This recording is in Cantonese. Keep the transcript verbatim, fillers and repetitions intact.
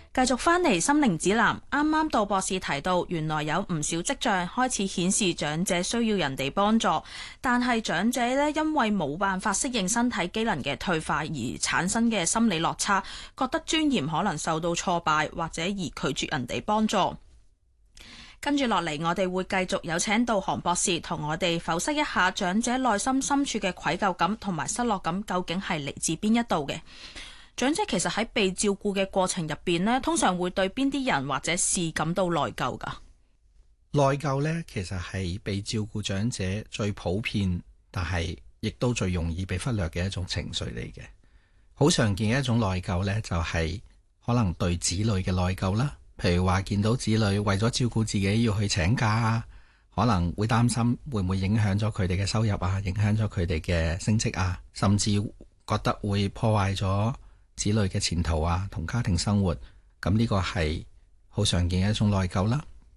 繼續返嚟心靈指南，啱啱杜博士提到，原來有唔少跡象開始顯示長者需要人哋幫助，但係長者呢，因為冇辦法適應身體機能嘅退化而產生嘅心理落差，覺得尊嚴可能受到挫敗，或者而拒絕人哋幫助。跟住落嚟，我哋會繼續有請到韓博士同我哋剖析一下長者內心深處嘅愧疚感同埋失落感究竟係嚟自邊一度嘅。長者其實喺被照顧嘅過程入邊呢，通常會對邊啲人或者事感到內疚㗎？ 內疚呢，其實係被照顧長者最普遍，但係亦都最容易被忽略嘅一種情緒嚟嘅。好常見嘅一種內疚呢，就係可能對子女嘅內疚啦。譬如話見到子女為咗照顧自己要去請假啊，可能會擔心會唔會影響咗佢哋嘅收入啊，影響咗佢哋嘅升職啊，甚至覺得會破壞咗子女嘅前途啊，同家庭生活，咁呢個係好常見嘅一種內疚啦。